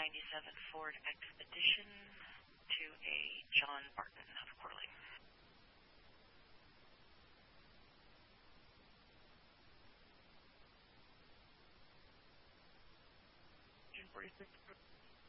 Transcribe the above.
97 Ford Expedition to a John Barton of Corley. June 46th.